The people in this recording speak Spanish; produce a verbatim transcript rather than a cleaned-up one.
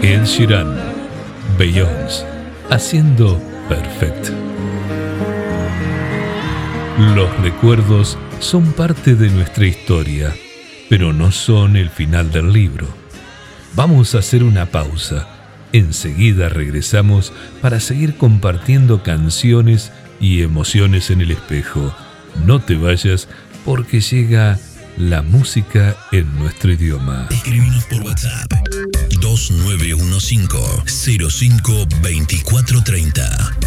Ed Sheeran, Beyoncé, haciendo Perfect. Los recuerdos son parte de nuestra historia, pero no son el final del libro. Vamos a hacer una pausa. Enseguida regresamos para seguir compartiendo canciones y emociones en el espejo. No te vayas porque llega la música en nuestro idioma. Escribinos por WhatsApp dos nueve uno cinco, cero cinco dos cuatro tres cero.